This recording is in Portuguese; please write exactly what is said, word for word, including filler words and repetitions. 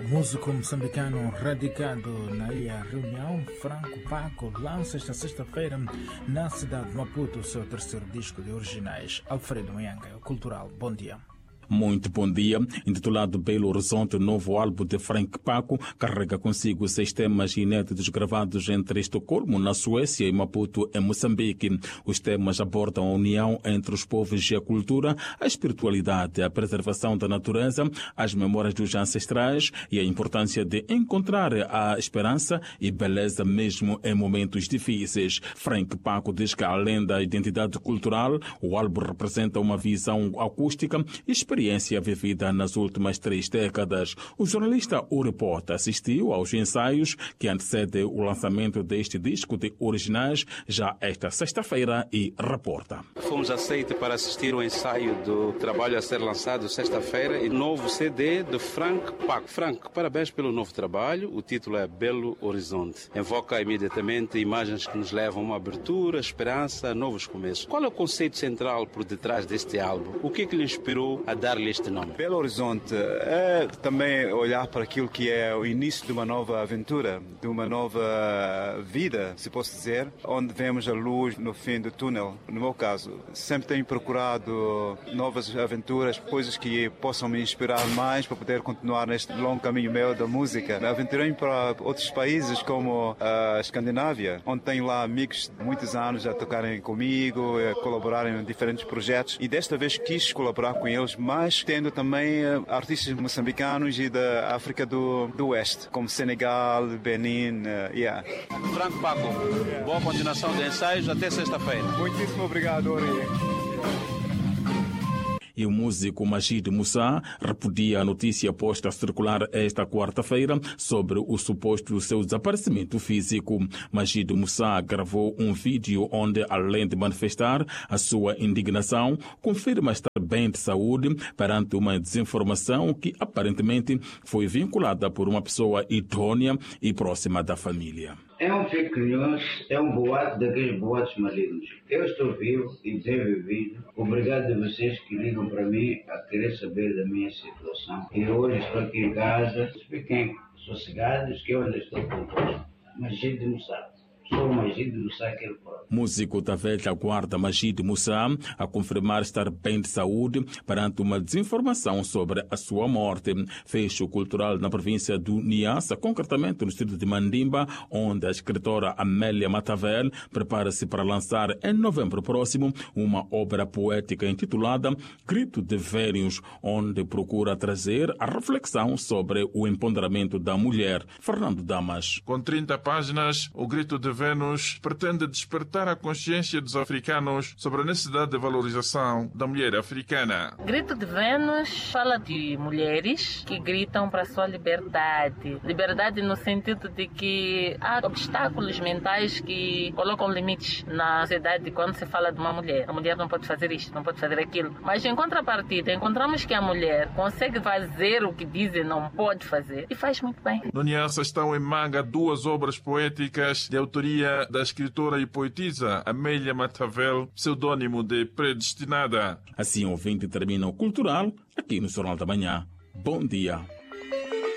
músico moçambicano radicado na Ilha Reunião, Franco Paco, lança esta sexta-feira na cidade de Maputo o seu terceiro disco de originais. Alfredo Muyanga, cultural. Bom dia. Muito bom dia. Intitulado Belo Horizonte, o novo álbum de Frank Paco carrega consigo seis temas inéditos gravados entre Estocolmo, na Suécia, e Maputo, em Moçambique. Os temas abordam a união entre os povos e a cultura, a espiritualidade, a preservação da natureza, as memórias dos ancestrais e a importância de encontrar a esperança e beleza mesmo em momentos difíceis. Frank Paco diz que, além da identidade cultural, o álbum representa uma visão acústica e experiência vivida nas últimas três décadas. O jornalista O Repórter assistiu aos ensaios que antecedem o lançamento deste disco de originais já esta sexta-feira e reporta. Fomos aceitos para assistir ao ensaio do trabalho a ser lançado sexta-feira e novo C D de Frank Paco. Frank, parabéns pelo novo trabalho. O título é Belo Horizonte. Invoca imediatamente imagens que nos levam a uma abertura, esperança, novos começos. Qual é o conceito central por detrás deste álbum? O que é que lhe inspirou a dar dar-lhe este nome? Belo Horizonte é também olhar para aquilo que é o início de uma nova aventura, de uma nova vida, se posso dizer, onde vemos a luz no fim do túnel. No meu caso, sempre tenho procurado novas aventuras, coisas que possam me inspirar mais para poder continuar neste longo caminho meu da música. Aventurei para outros países como a Escandinávia, onde tenho lá amigos de muitos anos a tocarem comigo, a colaborarem em diferentes projetos, e desta vez quis colaborar com eles, mas tendo também artistas moçambicanos e da África do, do Oeste, como Senegal, Benin, uh, yeah. Franco Paco, boa continuação de ensaios, até sexta-feira. Muitíssimo obrigado, Ori. E o músico Majid Moussa repudia a notícia posta a circular esta quarta-feira sobre o suposto seu desaparecimento físico. Majid Moussa gravou um vídeo onde, além de manifestar a sua indignação, confirma estar bem de saúde perante uma desinformação que aparentemente foi vinculada por uma pessoa idônea e próxima da família. É um fake news, é um boato daqueles boatos malignos. Eu estou vivo e tenho vivido. Obrigado a vocês que ligam para mim a querer saber da minha situação. E hoje estou aqui em casa, fiquem sossegados que eu ainda estou convosco. Majid Moussa. Sou o Majid Moussa que ele pode. Músico da velha guarda Majid Moussa a confirmar estar bem de saúde perante uma desinformação sobre a sua morte. Fecho cultural na província do Niassa, concretamente no distrito de Mandimba, onde a escritora Amélia Matavel prepara-se para lançar em novembro próximo uma obra poética intitulada Grito de Vênus, onde procura trazer a reflexão sobre o empoderamento da mulher. Fernando Damas. Com trinta páginas, o Grito de Vênus pretende despertar a consciência dos africanos sobre a necessidade de valorização da mulher africana. Grito de Vênus fala de mulheres que gritam para a sua liberdade. Liberdade no sentido de que há obstáculos mentais que colocam limites na sociedade quando se fala de uma mulher. A mulher não pode fazer isto, não pode fazer aquilo. Mas em contrapartida, encontramos que a mulher consegue fazer o que dizem não pode fazer e faz muito bem. No Niassa estão em manga duas obras poéticas de autoria da escritora e poetisa Amélia Matavel, pseudônimo de Predestinada. Assim, o ouvinte termina o cultural aqui no Jornal da Manhã. Bom dia.